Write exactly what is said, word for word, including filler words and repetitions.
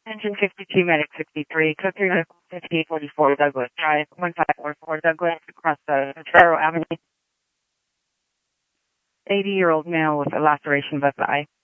Engine fifty-two, Medic sixty-three, code three fifty-eight forty-four, Douglas Drive, one five four four Douglas, across the Potrero Avenue. eighty-year-old male with a laceration of the eye.